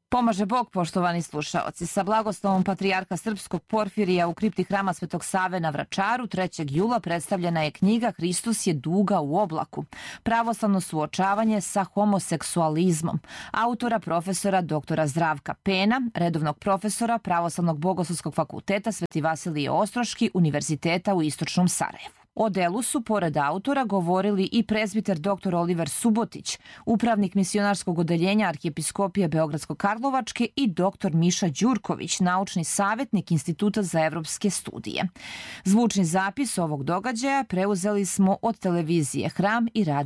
Pomaže Bog, poštovani slušaoci. Sa blagoslovom patrijarha srpskog Porfirija u kripti hrama Svetog Save na Vračaru 3. jula predstavljena je knjiga Hristos je duga u oblaku. Pravoslavno suočavanje sa homoseksualizmom. Autora profesora doktora Zdravka Pena, redovnog profesora Pravoslavnog bogoslovskog fakulteta Sveti Vasilije Ostroški Univerziteta u Istočnom Sarajevu. O delu su, pored autora, govorili i prezbiter dr. Oliver Subotić, upravnik misionarskog odeljenja Arhijepiskopije Beogradsko-Karlovačke i dr. Miša Đurković, naučni savjetnik Instituta za evropske studije. Zvučni zapis ovog događaja preuzeli smo od televizije Hram i radio